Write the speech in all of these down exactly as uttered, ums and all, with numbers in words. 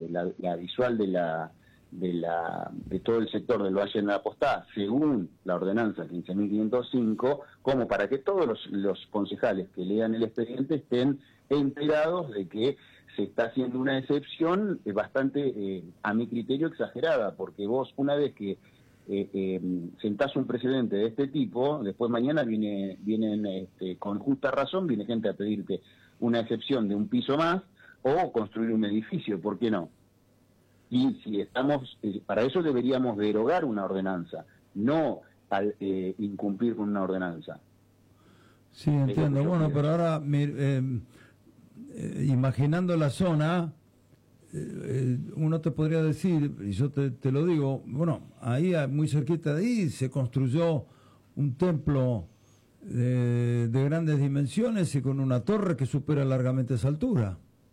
la, la visual de la de la de todo el sector del Valle de la Postá, según la ordenanza quince mil quinientos cinco, como para que todos los, los concejales que lean el expediente estén enterados de que se está haciendo una excepción eh, bastante, eh, a mi criterio, exagerada, porque vos, una vez que eh, eh, sentás un precedente de este tipo, después mañana viene vienen este, con justa razón, viene gente a pedirte una excepción de un piso más o construir un edificio, ¿por qué no? Y si estamos, eh, para eso deberíamos derogar una ordenanza, no al eh, incumplir con una ordenanza. Sí, entiendo. Bueno, pero ahora, eh, eh, imaginando la zona, eh, uno te podría decir, y yo te, te lo digo, bueno, ahí, muy cerquita de ahí, se construyó un templo de, de grandes dimensiones y con una torre que supera largamente esa altura.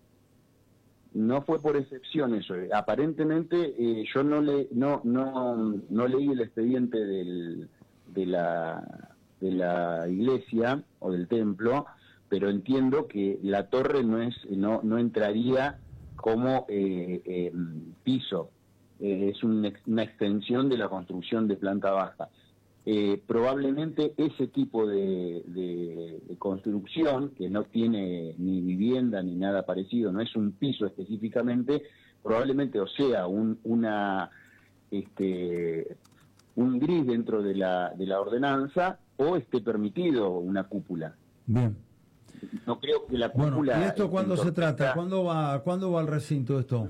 No fue por excepción eso. Aparentemente eh, yo no le no no no leí el expediente del, de la de la iglesia o del templo, pero entiendo que la torre no es no no entraría como eh, eh, piso. Eh, es un, una extensión de la construcción de planta baja. Eh, probablemente ese tipo de, de, de construcción, que no tiene ni vivienda ni nada parecido, no es un piso específicamente, probablemente o sea un, una, este, un gris dentro de la, de la ordenanza o esté permitido una cúpula. Bien. No creo que la cúpula... Bueno, ¿y esto cuándo se trata? ¿Cuándo va, ¿Cuándo va al recinto esto?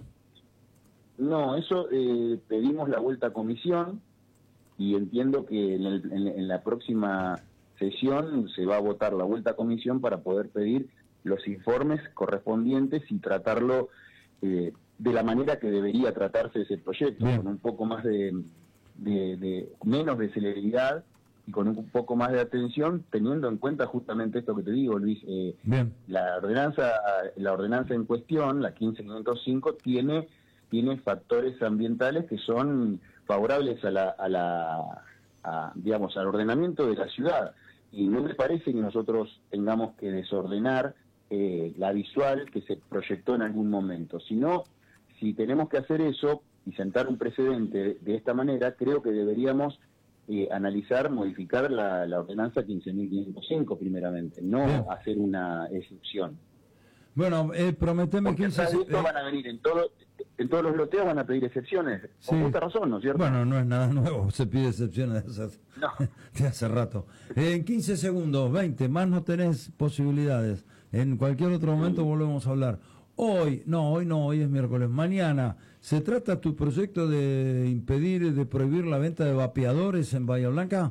No, eso eh, pedimos la vuelta a comisión, y entiendo que en, el, en, en la próxima sesión se va a votar la vuelta a comisión para poder pedir los informes correspondientes y tratarlo eh, de la manera que debería tratarse ese proyecto. Bien. Con un poco más de, de, de menos de celeridad y con un poco más de atención, teniendo en cuenta justamente esto que te digo, Luis. Eh, Bien. La ordenanza, la ordenanza en cuestión, la quince mil quinientos cinco, tiene tiene factores ambientales que son favorables a la, a la a, digamos, al ordenamiento de la ciudad, y no me parece que nosotros tengamos que desordenar eh, la visual que se proyectó en algún momento, sino si tenemos que hacer eso y sentar un precedente de, de esta manera, creo que deberíamos eh, analizar, modificar la, la ordenanza quince mil quinientos cinco primeramente, no Bien. hacer una excepción. Bueno, eh, prometeme Porque quince... Porque eh, van a venir en todo... En todos los loteos van a pedir excepciones, sí. Con justa razón, ¿no es cierto? Bueno, no es nada nuevo, se pide excepciones de hace, no. de hace rato. En quince segundos, veinte, más no tenés posibilidades. En cualquier otro momento sí. volvemos a hablar. Hoy, no, hoy no, hoy es miércoles. Mañana, ¿se trata tu proyecto de impedir, de prohibir la venta de vapeadores en Bahía Blanca?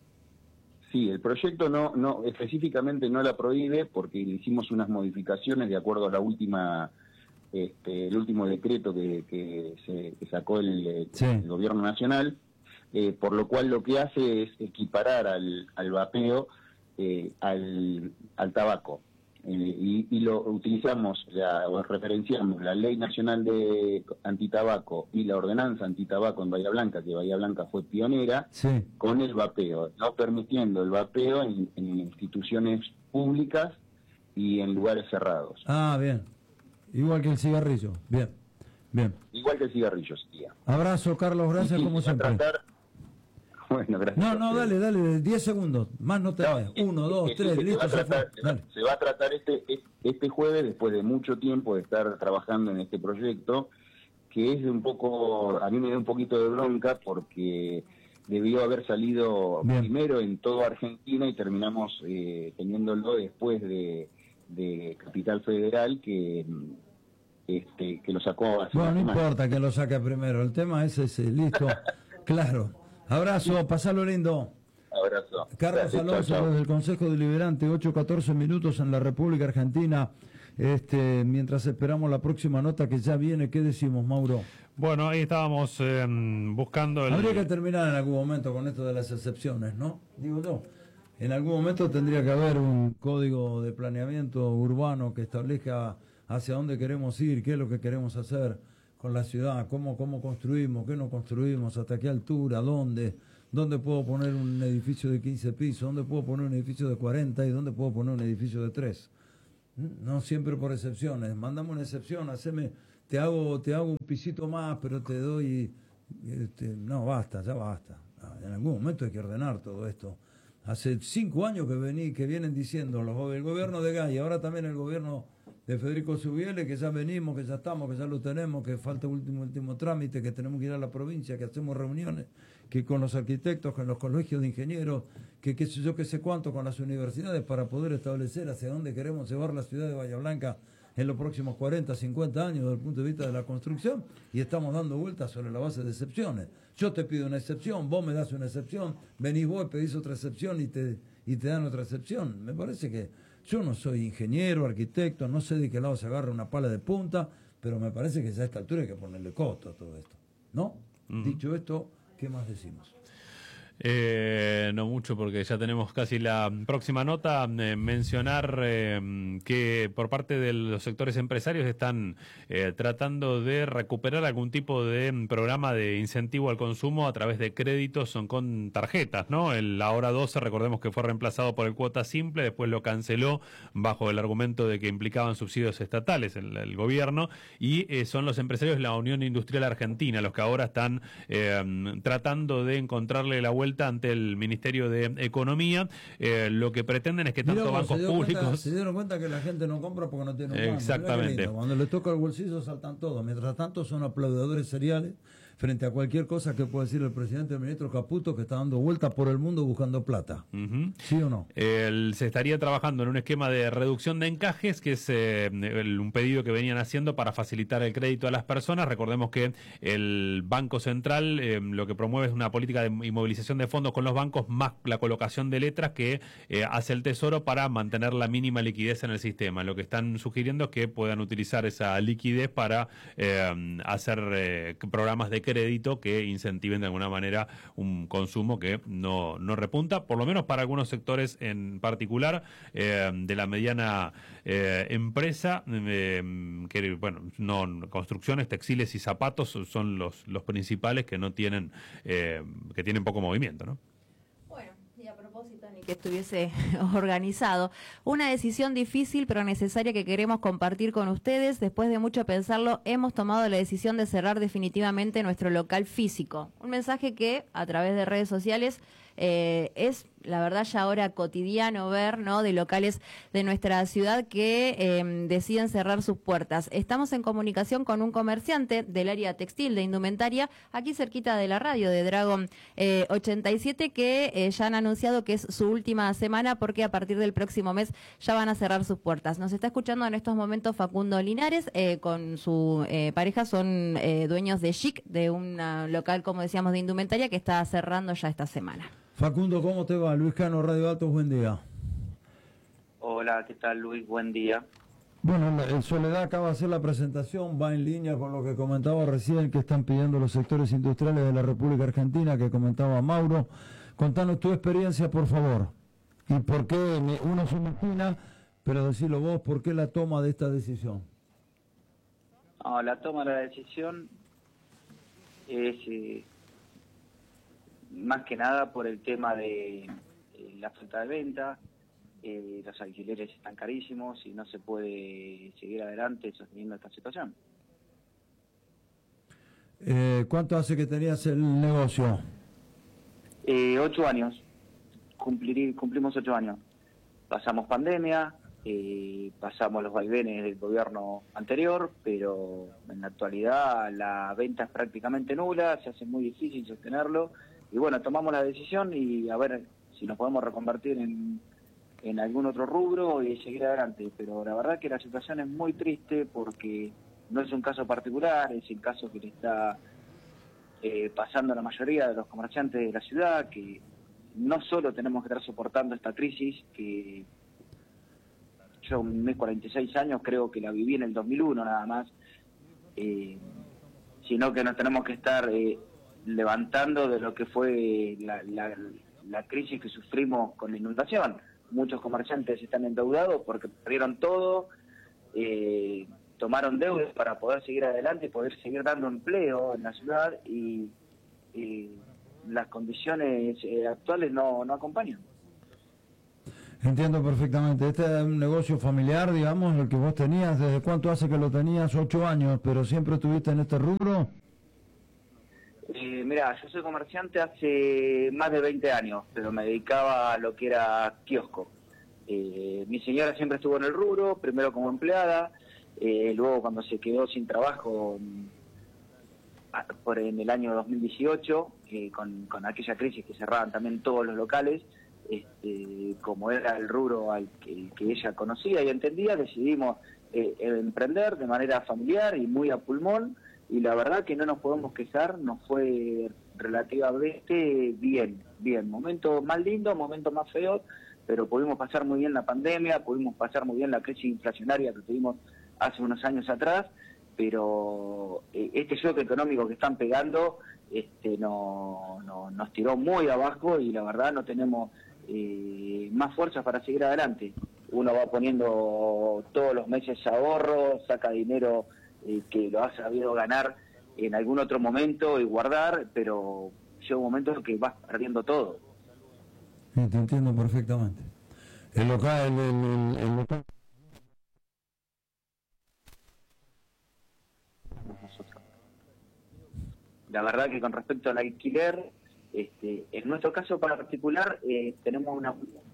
Sí, el proyecto no, no específicamente no la prohíbe porque le hicimos unas modificaciones de acuerdo a la última... Este, el último decreto que, que, se, que sacó el, sí. el gobierno nacional, eh, por lo cual lo que hace es equiparar al, al vapeo eh, al, al tabaco. Eh, y, y lo utilizamos, la, o referenciamos la Ley Nacional de Antitabaco y la Ordenanza Antitabaco en Bahía Blanca, que Bahía Blanca fue pionera, sí. con el vapeo, no permitiendo el vapeo en, en instituciones públicas y en lugares cerrados. Ah, bien. Igual que el cigarrillo, bien, bien. Igual que el cigarrillo, sí. Abrazo, Carlos, gracias, sí, como siempre. Tratar... Bueno, gracias. No, no, dale, dale, diez segundos, más no te no, vayas. Uno, es, dos, es, tres, es, listo, se, se, tratar, fue. se va a tratar este, este jueves, después de mucho tiempo de estar trabajando en este proyecto, que es un poco, a mí me da un poquito de bronca porque debió haber salido bien. primero en toda Argentina y terminamos eh, teniéndolo después de... de Capital Federal que este que lo sacó hace bueno, no semana. importa que lo saque primero, el tema es ese, listo. Claro. Abrazo, pasalo lindo. Abrazo. Carlos Gracias, Alonso, chao, chao. desde el Consejo Deliberante, ocho catorce minutos en la República Argentina. Este, mientras esperamos la próxima nota que ya viene, ¿qué decimos, Mauro? Bueno, ahí estábamos eh, buscando el... Habría que terminar en algún momento con esto de las excepciones, ¿no? Digo yo. En algún momento tendría que haber un código de planeamiento urbano que establezca hacia dónde queremos ir, qué es lo que queremos hacer con la ciudad, cómo, cómo construimos, qué no construimos, hasta qué altura, dónde, dónde puedo poner un edificio de quince pisos, dónde puedo poner un edificio de cuarenta y dónde puedo poner un edificio de tres. No siempre por excepciones. Mandame una excepción, haceme te hago, te hago un pisito más, pero te doy... Este, no, basta, ya basta. En algún momento hay que ordenar todo esto. Hace cinco años que vení, que vienen diciendo los, el gobierno de Gay, ahora también el gobierno de Federico Zubiele, que ya venimos, que ya estamos, que ya lo tenemos, que falta último último trámite, que tenemos que ir a la provincia, que hacemos reuniones, que con los arquitectos, con los colegios de ingenieros, que qué sé yo, qué sé cuánto, con las universidades, para poder establecer hacia dónde queremos llevar la ciudad de Bahía Blanca en los próximos cuarenta, cincuenta años desde el punto de vista de la construcción, y estamos dando vueltas sobre la base de excepciones. Yo te pido una excepción, vos me das una excepción, venís vos y pedís otra excepción y te, y te dan otra excepción. Me parece que yo no soy ingeniero, arquitecto, no sé de qué lado se agarra una pala de punta, pero me parece que ya a esta altura hay que ponerle costo a todo esto, ¿no? Uh-huh. Dicho esto, ¿qué más decimos? Eh, no mucho, porque ya tenemos casi la próxima nota. Eh, mencionar eh, que por parte de los sectores empresarios están eh, tratando de recuperar algún tipo de programa de incentivo al consumo a través de créditos o con tarjetas, ¿no? El Ahora doce, recordemos que fue reemplazado por el Cuota Simple, después lo canceló bajo el argumento de que implicaban subsidios estatales el, el gobierno, y eh, son los empresarios de la Unión Industrial Argentina los que ahora están eh, tratando de encontrarle la vuelta ante el Ministerio de Economía. Eh, lo que pretenden es que tanto Mirá, bancos se públicos... Cuenta, se dieron cuenta que la gente no compra porque no tiene un banco. Exactamente. Cuando le toca el bolsillo saltan todos. Mientras tanto son aplaudidores seriales frente a cualquier cosa que pueda decir el presidente, el ministro Caputo, que está dando vueltas por el mundo buscando plata. Uh-huh. ¿Sí o no? El, se estaría trabajando en un esquema de reducción de encajes, que es eh, el, un pedido que venían haciendo para facilitar el crédito a las personas. Recordemos que el Banco Central eh, lo que promueve es una política de inmovilización de fondos con los bancos, más la colocación de letras que eh, hace el Tesoro para mantener la mínima liquidez en el sistema. Lo que están sugiriendo es que puedan utilizar esa liquidez para eh, hacer eh, programas de crédito que incentiven de alguna manera un consumo que no, no repunta, por lo menos para algunos sectores en particular eh, de la mediana eh, empresa, eh, que bueno, no construcciones, textiles y zapatos son los, los principales que no tienen, eh, que tienen poco movimiento, ¿no? Que estuviese organizado. Una decisión difícil pero necesaria que queremos compartir con ustedes. Después de mucho pensarlo, hemos tomado la decisión de cerrar definitivamente nuestro local físico. Un mensaje que a través de redes sociales eh, es, la verdad, ya ahora cotidiano ver, ¿no?, de locales de nuestra ciudad que eh, deciden cerrar sus puertas. Estamos en comunicación con un comerciante del área textil de indumentaria, aquí cerquita de la radio de Dragon eh, ochenta y siete, que eh, ya han anunciado que es su última semana porque a partir del próximo mes ya van a cerrar sus puertas. Nos está escuchando en estos momentos Facundo Linares, eh, con su eh, pareja, son eh, dueños de Chic, de un local, como decíamos, de indumentaria que está cerrando ya esta semana. Facundo, ¿cómo te va? Luis Cano, Radio Altos, buen día. Hola, ¿qué tal, Luis? Buen día. Bueno, el Soledad acaba de hacer la presentación, va en línea con lo que comentaba recién, que están pidiendo los sectores industriales de la República Argentina, que comentaba Mauro. Contanos tu experiencia, por favor. ¿Y por qué uno se imagina, pero decilo vos, por qué la toma de esta decisión? No, la toma de la decisión es... Eh... más que nada por el tema de eh, la falta de venta, eh, los alquileres están carísimos y no se puede seguir adelante sosteniendo esta situación. Eh, ¿Cuánto hace que tenías el negocio? Eh, ocho años, Cumplir, cumplimos ocho años. Pasamos pandemia, eh, pasamos los vaivenes del gobierno anterior, pero en la actualidad la venta es prácticamente nula, se hace muy difícil sostenerlo. Y bueno, tomamos la decisión y a ver si nos podemos reconvertir en, en algún otro rubro y seguir adelante. Pero la verdad que la situación es muy triste porque no es un caso particular, es el caso que le está eh, pasando a la mayoría de los comerciantes de la ciudad, que no solo tenemos que estar soportando esta crisis, que yo en mis cuarenta y seis años creo que la viví en el dos mil uno nada más, eh, sino que nos tenemos que estar... Eh, levantando de lo que fue la, la, la crisis que sufrimos con la inundación. Muchos comerciantes están endeudados porque perdieron todo, eh, tomaron deudas para poder seguir adelante y poder seguir dando empleo en la ciudad y, y las condiciones eh, actuales no, no acompañan. Entiendo perfectamente. Este es un negocio familiar, digamos, el que vos tenías. ¿Desde cuánto hace que lo tenías? Ocho años, pero siempre estuviste en este rubro. Eh, mira, yo soy comerciante hace más de veinte años, pero me dedicaba a lo que era kiosco. Eh, mi señora siempre estuvo en el rubro, primero como empleada, eh, luego cuando se quedó sin trabajo por en el año dos mil dieciocho, eh, con, con aquella crisis que cerraban también todos los locales, este, como era el rubro al que, que ella conocía y entendía, decidimos eh, emprender de manera familiar y muy a pulmón, y la verdad que no nos podemos quejar, nos fue relativamente bien, bien, momentos más lindos, momentos más feos, pero pudimos pasar muy bien la pandemia, pudimos pasar muy bien la crisis inflacionaria que tuvimos hace unos años atrás, pero eh, este shock económico que están pegando este, no, no, nos tiró muy abajo y la verdad no tenemos eh, más fuerzas para seguir adelante. Uno va poniendo todos los meses ahorros, saca dinero eh, que lo ha sabido ganar en algún otro momento y guardar, pero llega un momento en que vas perdiendo todo. Sí, te entiendo perfectamente. El local, el, el, el local. La verdad que con respecto al alquiler, este, en nuestro caso particular eh, tenemos una...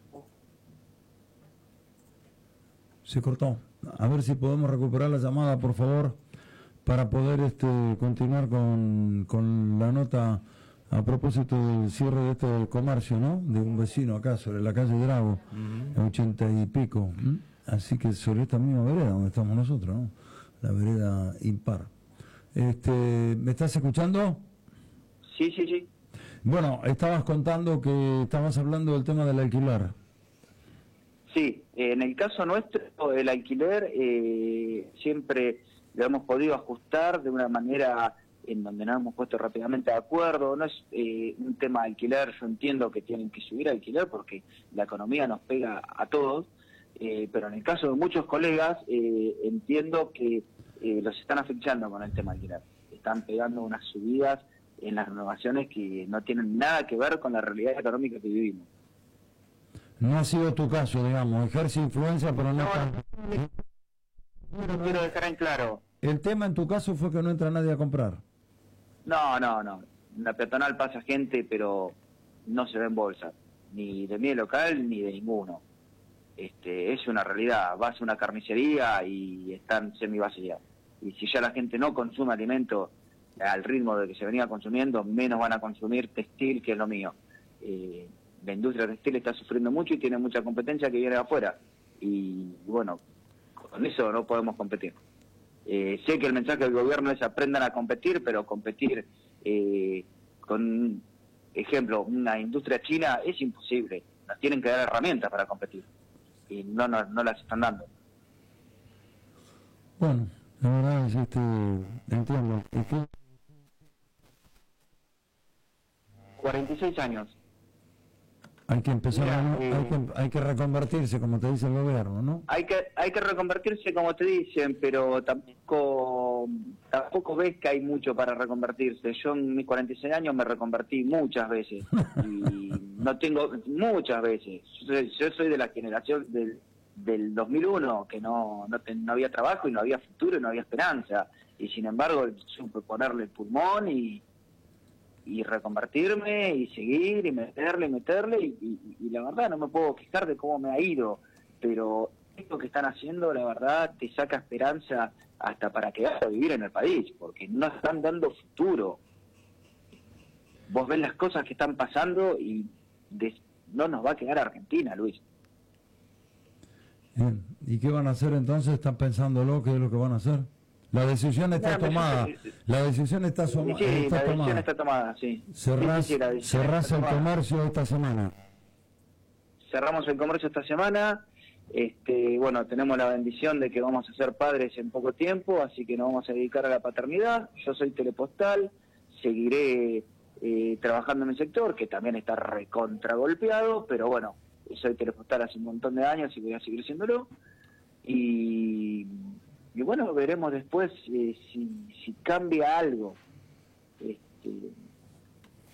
Se cortó. A ver si podemos recuperar la llamada, por favor, para poder este, continuar con, con la nota a propósito del cierre de este del comercio, ¿no? De un vecino acá sobre la calle Drago, uh-huh. ochenta y pico. ¿Mm? Así que sobre esta misma vereda donde estamos nosotros, ¿no? La vereda impar. Este, ¿me estás escuchando? Sí, sí, sí. Bueno, estabas contando que estabas hablando del tema del alquiler. Sí, en el caso nuestro, el alquiler eh, siempre lo hemos podido ajustar de una manera en donde nos hemos puesto rápidamente de acuerdo. No es eh, un tema de alquiler, yo entiendo que tienen que subir alquiler porque la economía nos pega a todos, eh, pero en el caso de muchos colegas eh, entiendo que eh, los están afectando con el tema de alquiler. Están pegando unas subidas en las renovaciones que no tienen nada que ver con la realidad económica que vivimos. No ha sido tu caso, digamos, ejerce influencia, pero no... No, no quiero dejar en claro. El tema en tu caso fue que no entra nadie a comprar. No, no, no. En la peatonal pasa gente, pero no se ve en bolsa. Ni de mi local, ni de ninguno. Este, es una realidad. Vas a una carnicería y están semivacías. Y si ya la gente no consume alimentos al ritmo de que se venía consumiendo, menos van a consumir textil, que es lo mío. Eh, la industria textil está sufriendo mucho y tiene mucha competencia que viene de afuera. Y bueno, con eso no podemos competir. Eh, sé que el mensaje del gobierno es aprendan a competir, pero competir eh, con, ejemplo, una industria china es imposible. Nos tienen que dar herramientas para competir y no, no, no las están dando. Bueno, la verdad es este, entiendo. ¿Y qué? cuarenta y seis años. Hay que empezar, Mira, a, eh, hay, que, hay que reconvertirse, como te dice el gobierno, ¿no? Hay que hay que reconvertirse, como te dicen, pero tampoco tampoco ves que hay mucho para reconvertirse. Yo en mis cuarenta y seis años me reconvertí muchas veces y no tengo muchas veces. Yo soy, yo soy de la generación del, del dos mil uno, que no no, ten, no había trabajo y no había futuro y no había esperanza. Y sin embargo supe ponerle el pulmón y y reconvertirme y seguir y meterle y meterle y, y, y la verdad no me puedo quejar de cómo me ha ido, pero esto que están haciendo la verdad te saca esperanza hasta para quedarte a vivir en el país, porque no están dando futuro. Vos ves las cosas que están pasando y de, no nos va a quedar Argentina, Luis. Bien. ¿Y qué van a hacer entonces? ¿Están pensándolo? ¿Qué es lo que van a hacer? La decisión está no, tomada. Yo, la decisión está, soma, sí, está la tomada. decisión está tomada, sí. Cerrás, sí, sí, sí, cerrás el tomada. comercio esta semana. Cerramos el comercio esta semana. Este, bueno, tenemos la bendición de que vamos a ser padres en poco tiempo, así que nos vamos a dedicar a la paternidad. Yo soy telepostal, seguiré eh, trabajando en el sector, que también está recontragolpeado, pero bueno, soy telepostal hace un montón de años y voy a seguir siéndolo. Y... Y bueno, veremos después eh, si, si cambia algo. Este,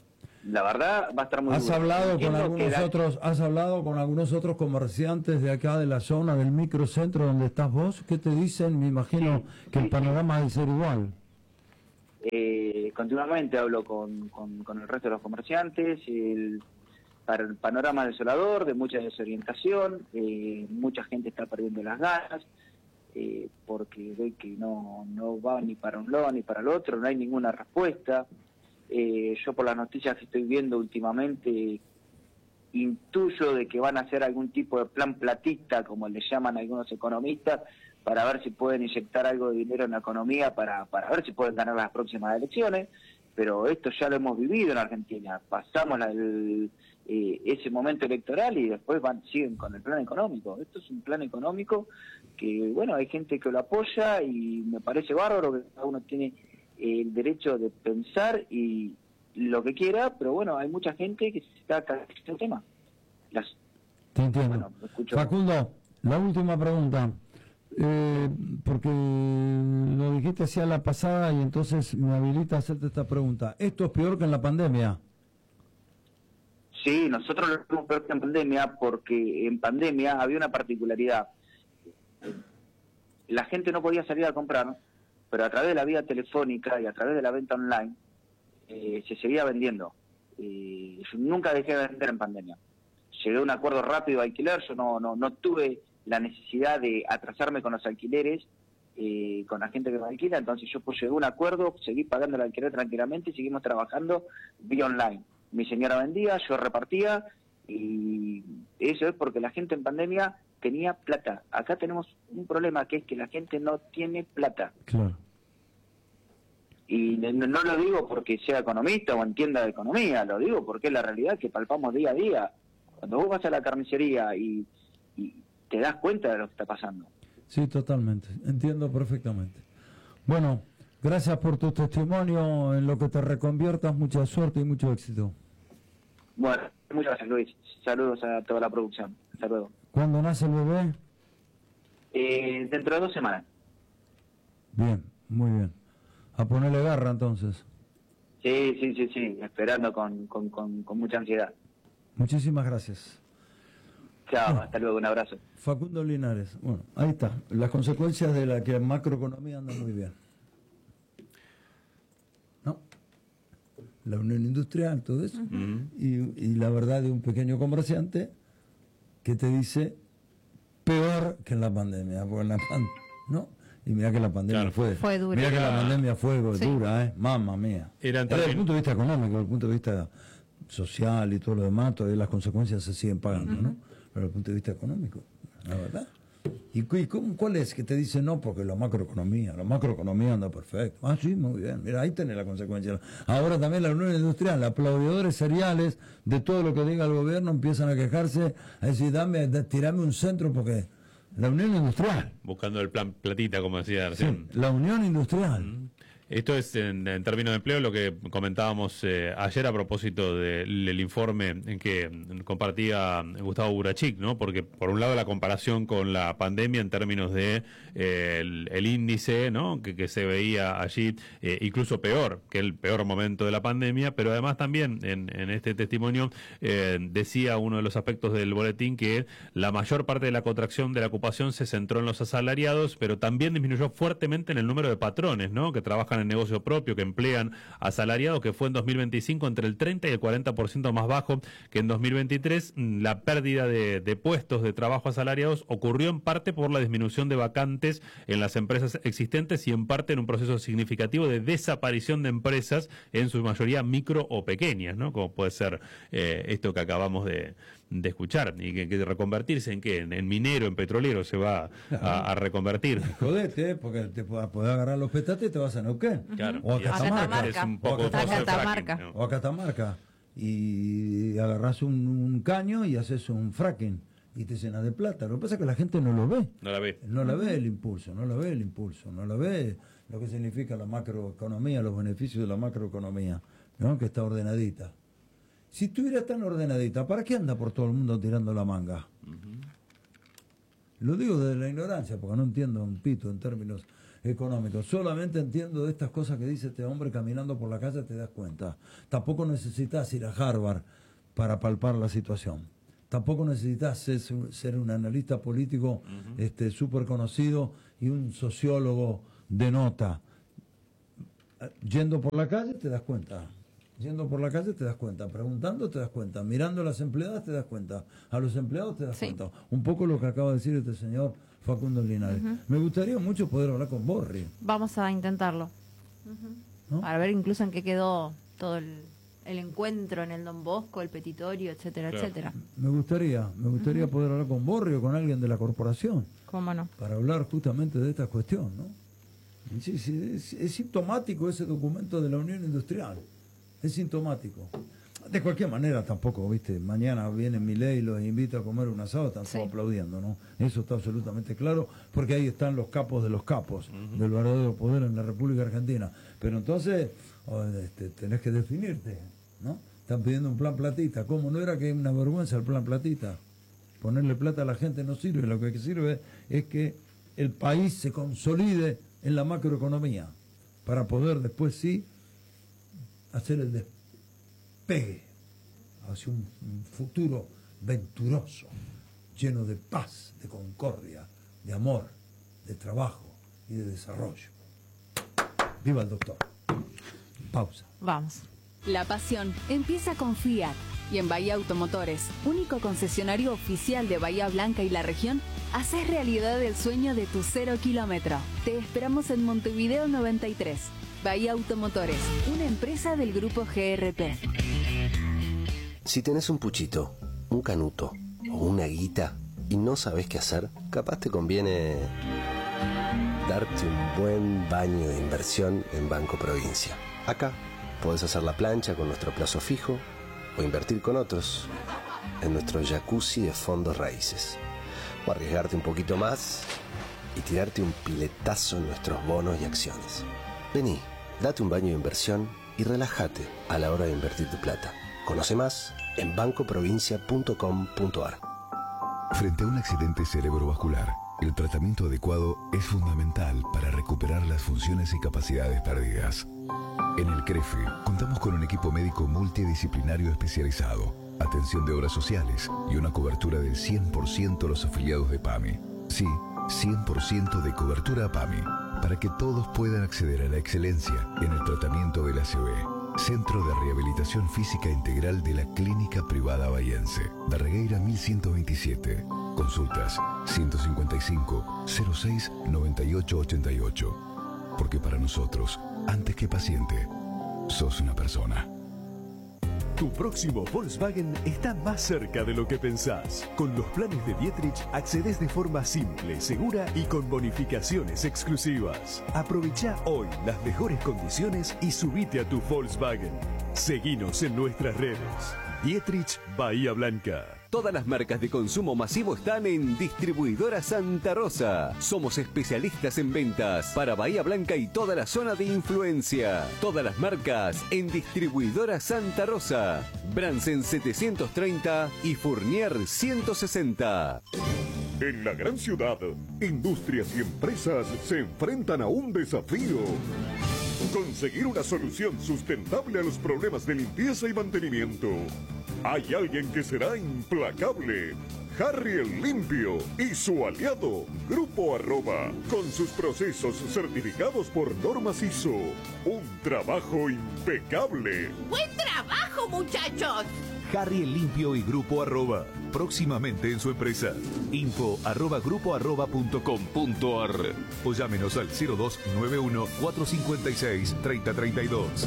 la verdad va a estar muy ¿Has duro. hablado con Entiendo algunos que la- otros, has hablado con algunos otros comerciantes de acá de la zona del microcentro donde estás vos? ¿Qué te dicen? Me imagino Sí, que sí, el panorama ha de ser igual. Eh, continuamente hablo con, con, con el resto de los comerciantes, el, para el panorama desolador, de mucha desorientación, eh, mucha gente está perdiendo las ganas, eh, porque ve que no, no va ni para un lado ni para el otro, no hay ninguna respuesta. Eh, yo por las noticias que estoy viendo últimamente intuyo de que van a hacer algún tipo de plan platista, como le llaman algunos economistas, para ver si pueden inyectar algo de dinero en la economía, para, para ver si pueden ganar las próximas elecciones, pero esto ya lo hemos vivido en Argentina, pasamos la, el, eh, ese momento electoral y después van siguen con el plan económico. Esto es un plan económico que, bueno, hay gente que lo apoya y me parece bárbaro que cada uno tiene eh, el derecho de pensar y lo que quiera, pero bueno, hay mucha gente que se está cayendo el tema. Las, Te entiendo. bueno, me escucho. Facundo, la última pregunta. Eh, porque lo dijiste hacia la pasada y entonces me habilita a hacerte esta pregunta. ¿Esto es peor que en la pandemia? Sí, nosotros lo vimos peor que en pandemia porque en pandemia había una particularidad. La gente no podía salir a comprar, pero a través de la vía telefónica y a través de la venta online eh, se seguía vendiendo. Eh, yo nunca dejé de vender en pandemia. Llegué a un acuerdo rápido de alquiler, yo no, no, no tuve la necesidad de atrasarme con los alquileres, eh, con la gente que me alquila, entonces yo pues llegué a un acuerdo, seguí pagando el alquiler tranquilamente y seguimos trabajando vía online. Mi señora vendía, yo repartía, y eso es porque la gente en pandemia tenía plata. Acá tenemos un problema que es que la gente no tiene plata. Claro. Y no, no lo digo porque sea economista o entienda de economía, lo digo porque es la realidad que palpamos día a día. Cuando vos vas a la carnicería y, y te das cuenta de lo que está pasando. Sí, totalmente. Entiendo perfectamente. Bueno, gracias por tu testimonio. En lo que te reconviertas, mucha suerte y mucho éxito. Bueno, muchas gracias, Luis. Saludos a toda la producción. Hasta luego. ¿Cuándo nace el bebé? Eh, dentro de dos semanas. Bien, muy bien. A ponerle garra entonces. Sí, sí, sí, sí. Esperando con, con, con, con mucha ansiedad. Muchísimas gracias. Chao, hasta luego, un abrazo. Facundo Linares. Bueno, ahí está. Las consecuencias de la que la macroeconomía anda muy bien. ¿No? La unión industrial, todo eso. Ujú. y, y la verdad de un pequeño comerciante que te dice peor que en la pandemia. Porque en la pan- ¿no? Y mira que la pandemia Claro. fue, Fue dura. mira que la Era- pandemia fue Sí. dura, ¿eh? Mamma mía. Era Desde el también- punto de vista económico, desde el punto de vista social y todo lo demás, todavía las consecuencias se siguen pagando, ¿no? Pero desde el punto de vista económico, la verdad. ¿Y, cu- y cómo, cuál es que te dice no? Porque la macroeconomía, la macroeconomía anda perfecto. Ah, sí, muy bien. Mira, ahí tenés la consecuencia. Ahora también la Unión Industrial, aplaudidores seriales de todo lo que diga el gobierno, empiezan a quejarse, a decir, dame, da- tirame un centro porque la Unión Industrial, Buscando el plan platita, como decía sí, recién. la Unión Industrial. Esto es, en, en términos de empleo, lo que comentábamos eh, ayer a propósito del, del informe en que compartía Gustavo Burachik, ¿no? Porque, por un lado, la comparación con la pandemia en términos de eh, el, el índice, ¿no? Que, que se veía allí, eh, incluso peor que el peor momento de la pandemia, pero además también en, en este testimonio eh, decía uno de los aspectos del boletín que la mayor parte de la contracción de la ocupación se centró en los asalariados, pero también disminuyó fuertemente en el número de patrones, ¿no? Que trabajan en negocio propio, que emplean asalariados, que fue en dos mil veinticinco entre el treinta y el cuarenta por ciento más bajo que en dos mil veintitrés. La pérdida de, de puestos de trabajo asalariados ocurrió en parte por la disminución de vacantes en las empresas existentes y en parte en un proceso significativo de desaparición de empresas, en su mayoría micro o pequeñas, ¿no? Como puede ser eh, esto que acabamos de, de escuchar, y que, que reconvertirse en qué, en, en minero, en petrolero se va a, a reconvertir. Jodete, porque te puedes agarrar los petates y te vas a Neuquén. Claro, O a y así Catamarca. es un O poco a el proceso de Catamarca. fracking, ¿no? O a Catamarca. Y agarras un, un caño y haces un fracking y te llenas de plata. Lo que pasa es que la gente no lo ve. No la ve. No la ve el impulso, no la ve el impulso, no la ve lo que significa la macroeconomía, los beneficios de la macroeconomía, ¿no? Que está ordenadita. Si estuviera tan ordenadita, ¿para qué anda por todo el mundo tirando la manga? Lo digo desde la ignorancia, porque no entiendo un pito en términos económico. Solamente entiendo de estas cosas que dice este hombre caminando por la calle, te das cuenta. Tampoco necesitas ir a Harvard para palpar la situación. Tampoco necesitas ser, ser un analista político uh-huh. este, súper conocido y un sociólogo de nota. Yendo por la calle te das cuenta. Yendo por la calle te das cuenta, preguntando te das cuenta, mirando a las empleadas te das cuenta, a los empleados te das sí. cuenta. Un poco lo que acaba de decir este señor Facundo Linares. Uh-huh. Me gustaría mucho poder hablar con Borri. Vamos a intentarlo. Uh-huh. ¿No? Para ver incluso en qué quedó todo el, el encuentro en el Don Bosco, el petitorio, etcétera, claro. etcétera. Me gustaría, me gustaría uh-huh. poder hablar con Borri o con alguien de la corporación. ¿Cómo no? Para hablar justamente de esta cuestión, ¿no? Sí, sí, es, es sintomático ese documento de la Unión Industrial. Es sintomático. De cualquier manera tampoco, viste, mañana viene Milei y los invita a comer un asado, están sí. todos aplaudiendo, ¿no? Eso está absolutamente claro, porque ahí están los capos de los capos, uh-huh. del verdadero poder en la República Argentina. Pero entonces, oh, este, tenés que definirte, ¿no? Están pidiendo un plan platita. ¿Cómo no era que es una vergüenza el plan platita? Ponerle plata a la gente no sirve, lo que sirve es que el país se consolide en la macroeconomía, para poder después sí hacer el despegue hacia un, un futuro venturoso, lleno de paz, de concordia, de amor, de trabajo y de desarrollo. ¡Viva el doctor! Pausa. Vamos. La pasión empieza con Fiat. Y en Bahía Automotores, único concesionario oficial de Bahía Blanca y la región, haces realidad el sueño de tu cero kilómetro. Te esperamos en Montevideo noventa y tres. Bahía Automotores, una empresa del grupo G R P. Si tenés un puchito, un canuto o una guita y no sabés qué hacer, capaz te conviene darte un buen baño de inversión en Banco Provincia. Acá podés hacer la plancha con nuestro plazo fijo o invertir con otros en nuestro jacuzzi de fondos raíces. O arriesgarte un poquito más y tirarte un piletazo en nuestros bonos y acciones. Vení, date un baño de inversión y relájate a la hora de invertir tu plata. Conoce más en banco provincia punto com punto ar. Frente a un accidente cerebrovascular, el tratamiento adecuado es fundamental para recuperar las funciones y capacidades perdidas. En el CREFE contamos con un equipo médico multidisciplinario especializado, atención de obras sociales y una cobertura del cien por ciento de los afiliados de PAMI. Sí, cien por ciento de cobertura a PAMI, para que todos puedan acceder a la excelencia en el tratamiento del A C V. Centro de Rehabilitación Física Integral de la Clínica Privada Bahiense, Darregueira mil ciento veintisiete. Consultas ciento cincuenta y cinco, cero seis, noventa y ocho, ochenta y ocho. Porque para nosotros, antes que paciente, sos una persona. Tu próximo Volkswagen está más cerca de lo que pensás. Con los planes de Dietrich accedes de forma simple, segura y con bonificaciones exclusivas. Aprovecha hoy las mejores condiciones y subite a tu Volkswagen. Seguinos en nuestras redes. Dietrich Bahía Blanca. Todas las marcas de consumo masivo están en Distribuidora Santa Rosa. Somos especialistas en ventas para Bahía Blanca y toda la zona de influencia. Todas las marcas en Distribuidora Santa Rosa. Bransen setecientos treinta y Fournier ciento sesenta. En la gran ciudad, industrias y empresas se enfrentan a un desafío. Conseguir una solución sustentable a los problemas de limpieza y mantenimiento. Hay alguien que será implacable. Harry el Limpio y su aliado, Grupo Arroba, con sus procesos certificados por normas I S O. Un trabajo impecable. ¡Buen trabajo, muchachos! Harry el Limpio y Grupo Arroba, próximamente en su empresa. Info arroba grupo arroba punto com punto ar o llámenos al cero dos nueve uno, cuatro cinco seis, tres cero tres dos.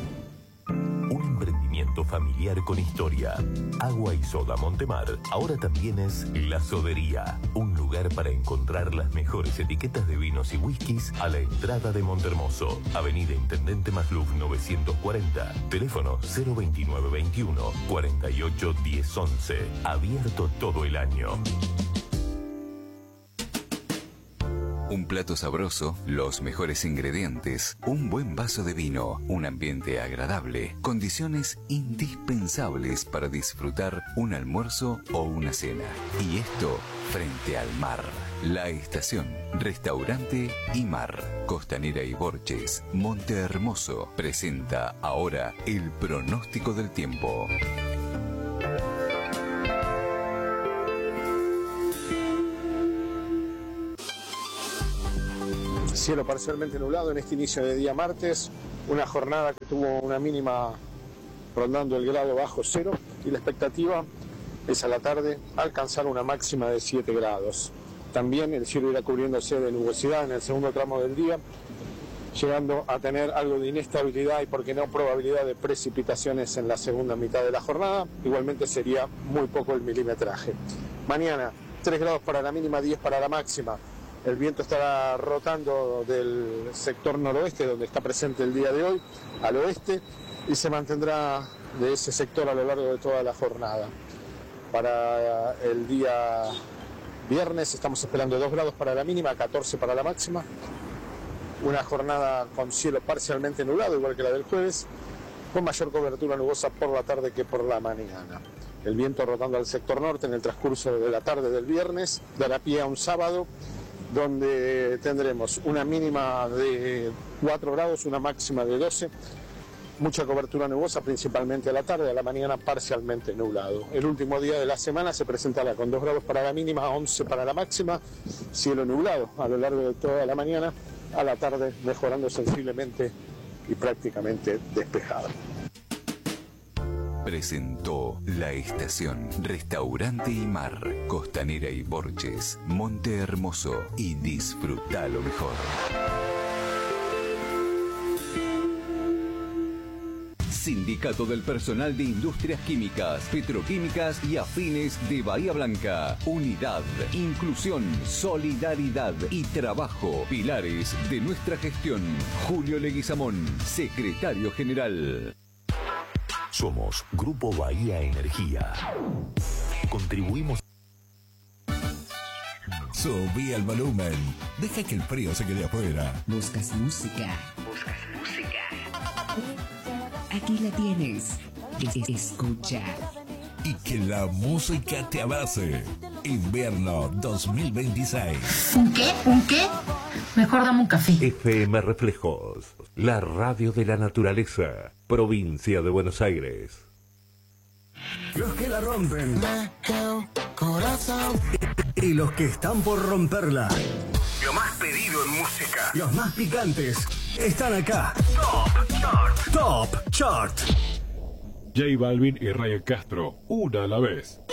Un emprendimiento familiar con historia. Agua y Soda Montemar ahora también es La Sodería, un lugar para encontrar las mejores etiquetas de vinos y whiskies a la entrada de Montermoso. Avenida Intendente Masluf novecientos cuarenta, teléfono cero veintinueve veintiuno, cuarenta y ocho, diez once. Abierto todo el año. Un plato sabroso, los mejores ingredientes, un buen vaso de vino, un ambiente agradable, condiciones indispensables para disfrutar un almuerzo o una cena. Y esto frente al mar. La Estación, Restaurante y Mar, Costanera y Borges, Monte Hermoso, presenta ahora el pronóstico del tiempo. Cielo parcialmente nublado en este inicio de día martes, una jornada que tuvo una mínima rondando el grado bajo cero y la expectativa es a la tarde alcanzar una máxima de siete grados. También el cielo irá cubriéndose de nubosidad en el segundo tramo del día, llegando a tener algo de inestabilidad y, por qué no, probabilidad de precipitaciones en la segunda mitad de la jornada. Igualmente sería muy poco el milimetraje. Mañana, tres grados para la mínima, diez para la máxima. El viento estará rotando del sector noroeste, donde está presente el día de hoy, al oeste, y se mantendrá de ese sector a lo largo de toda la jornada. Para el día viernes estamos esperando dos grados para la mínima, catorce para la máxima. Una jornada con cielo parcialmente nublado, igual que la del jueves, con mayor cobertura nubosa por la tarde que por la mañana. El viento rotando al sector norte en el transcurso de la tarde del viernes dará pie a un sábado donde tendremos una mínima de cuatro grados, una máxima de doce, mucha cobertura nubosa principalmente a la tarde, a la mañana parcialmente nublado. El último día de la semana se presentará con dos grados para la mínima, once para la máxima, cielo nublado a lo largo de toda la mañana, a la tarde mejorando sensiblemente y prácticamente despejado. Presentó La Estación, Restaurante y Mar, Costanera y Borges, Monte Hermoso, y disfruta lo mejor. Sindicato del Personal de Industrias Químicas, Petroquímicas y Afines de Bahía Blanca. Unidad, inclusión, solidaridad y trabajo. Pilares de nuestra gestión. Julio Leguizamón, secretario general. Somos Grupo Bahía Energía. Contribuimos. Subí el volumen. Deja que el frío se quede afuera. Buscas música. Buscas música. Aquí la tienes. Es- Escucha. Y que la música te abrace. Invierno dos mil veintiséis. ¿Un qué? ¿Un qué? Mejor dame un café. F M Reflejos, la radio de la naturaleza, provincia de Buenos Aires. Los que la rompen. Y los que están por romperla. Lo más pedido en música. Los más picantes están acá. Top Chart. Top Chart. J Balvin y Ryan Castro, una a la vez.